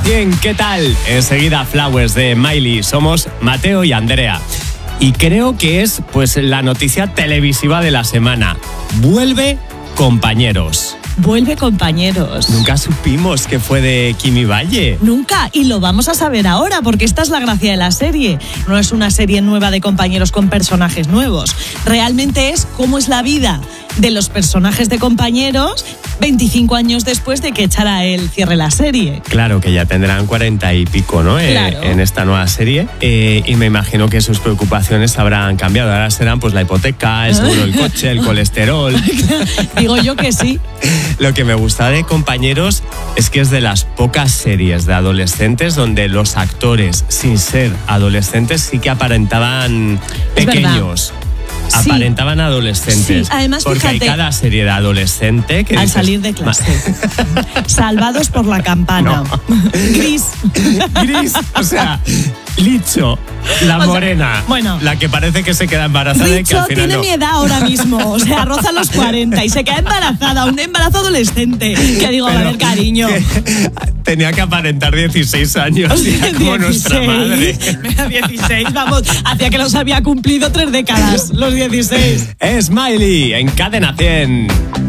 100, ¿qué tal? Enseguida Flowers de Miley. Somos Mateo y Andrea. Y creo que es pues la noticia televisiva de la semana. Vuelve Compañeros. Vuelve Compañeros. Nunca supimos que fue de Kimi Valle. Nunca, y lo vamos a saber ahora, porque esta es la gracia de la serie. No es una serie nueva de compañeros con personajes nuevos. Realmente es cómo es la vida de los personajes de Compañeros 25 años después de que echara él cierre la serie. Claro, que ya tendrán 40 y pico, ¿no? Claro. En esta nueva serie. Y me imagino que sus preocupaciones habrán cambiado. Ahora serán pues la hipoteca, el seguro del coche, el colesterol. Digo yo que sí. Lo que me gusta de Compañeros es que es de las pocas series de adolescentes donde los actores, sin ser adolescentes, sí que aparentaban pequeños. Sí. Aparentaban adolescentes. Sí, además, porque fíjate, hay cada serie de adolescente que al dices, salir de clase. Salvados por la campana. No. Gris. Gris, o sea, Licho, la morena, bueno. la que parece que se queda embarazada y que Richo al final tiene no. mi edad ahora mismo, o sea, roza los 40 y se queda embarazada, un embarazo adolescente. Que digo, Pero a ver, cariño. Tenía que aparentar 16 años, ya como 16. nuestra madre. 16, vamos, hacía que los había cumplido 3 décadas, los 16. Es Miley en Cadena 100.